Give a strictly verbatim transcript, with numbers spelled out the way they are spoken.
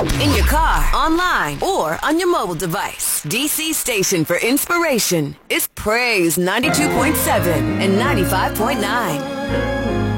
In your car, online, or on your mobile device. D C station for inspiration is Praise ninety-two point seven and ninety-five point nine.